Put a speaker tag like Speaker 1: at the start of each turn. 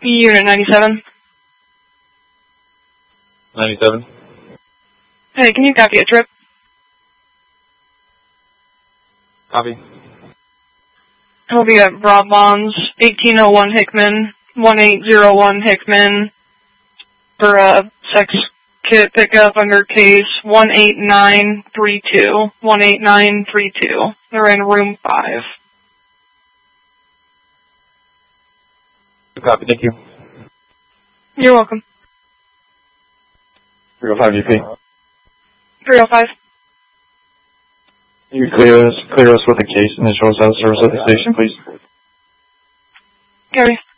Speaker 1: Unit 97.
Speaker 2: 97.
Speaker 1: Hey, can you copy a trip?
Speaker 2: Copy.
Speaker 1: It'll be at Rob Bonds, 1801 Hickman, 1801 Hickman, for a sex kit pickup under case 18932. 18932. They're in room 5.
Speaker 2: Copy, thank you.
Speaker 1: You're welcome.
Speaker 2: 305 GP.
Speaker 1: 305.
Speaker 2: Can you clear us with the case and show us how to service at the station, please?
Speaker 1: Gary.